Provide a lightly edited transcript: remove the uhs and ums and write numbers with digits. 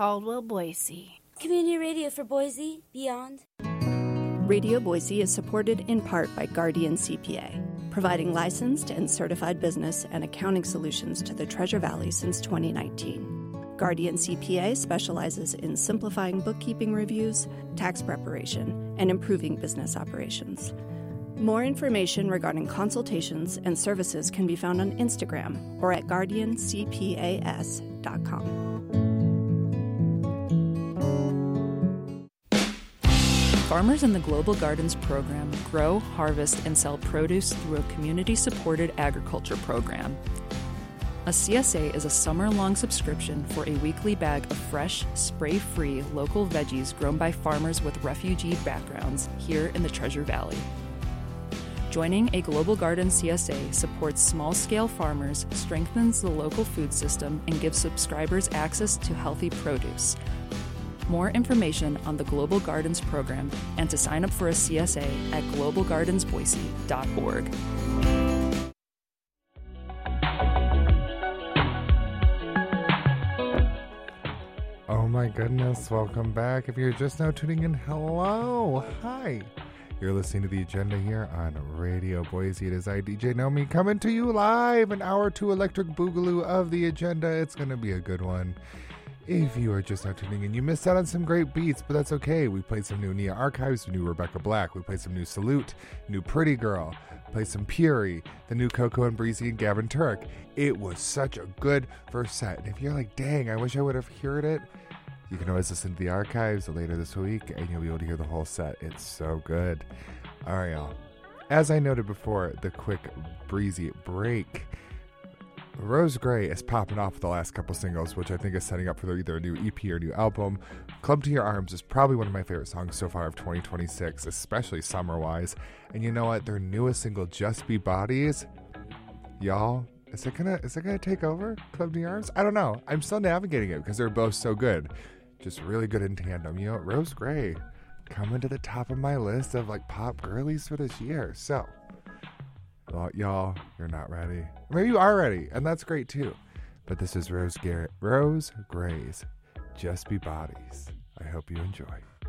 Caldwell, Boise. Community radio for Boise, beyond. Radio Boise is supported in part by Guardian CPA, providing licensed and certified business and accounting solutions to the Treasure Valley since 2019. Guardian CPA specializes in simplifying bookkeeping reviews, tax preparation, and improving business operations. More information regarding consultations and services can be found on Instagram or at guardiancpas.com. Farmers in the Global Gardens program grow, harvest, and sell produce through a community-supported agriculture program. A CSA is a summer-long subscription for a weekly bag of fresh, spray-free local veggies grown by farmers with refugee backgrounds here in the Treasure Valley. Joining a Global Gardens CSA supports small-scale farmers, strengthens the local food system, and gives subscribers access to healthy produce. More information on the Global Gardens program and to sign up for a CSA at globalgardensboise.org. Oh my goodness, welcome back. If you're just now tuning in, hello, hi. You're listening to The Agenda here on Radio Boise. It is I, DJ Nomi, coming to you live, an hour to Electric Boogaloo of The Agenda. It's going to be a good one. If you are just now tuning in, you missed out on some great beats, but that's okay. We played some new Nia Archives, new Rebecca Black. We played some new Salute, new Pretty Girl. Played some Puri, the new Coco and Breezy and Gavin Turk. It was such a good first set. And if you're like, dang, I wish I would have heard it, you can always listen to the archives later this week, and you'll be able to hear the whole set. It's so good. All right, y'all. As I noted before, the quick breezy break, Rose Gray is popping off the last couple singles, which I think is setting up for either a new EP or new album. Club to Your Arms is probably one of my favorite songs so far of 2026, especially summer-wise. And you know what? Their newest single, Just Be Bodies, y'all, is it gonna take over Club to Your Arms? I don't know. I'm still navigating it because they're both so good. Just really good in tandem. You know, Rose Gray coming to the top of my list of like pop girlies for this year. So, well, y'all, you're not ready. Or maybe you are ready, and that's great too. But this is Rose Gray's Just Be Bodies. I hope you enjoy.